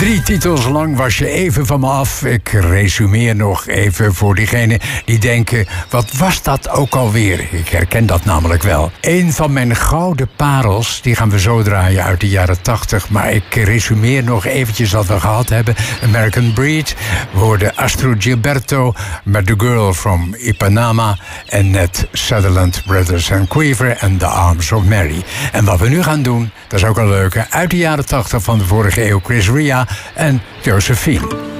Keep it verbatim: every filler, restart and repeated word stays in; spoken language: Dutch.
Drie titels lang was je even van me af. Ik resumeer nog even voor diegenen die denken... wat was dat ook alweer? Ik herken dat namelijk wel. Een van mijn gouden parels, die gaan we zo draaien uit de jaren tachtig. Maar ik resumeer nog eventjes wat we gehad hebben. American Breed, we hoorden Astrud Gilberto... met The Girl from Ipanema... en net Sutherland Brothers and Quiver en The Arms of Mary. En wat we nu gaan doen, dat is ook een leuke... uit de jaren tachtig van de vorige eeuw, Chris Rea en Josephine.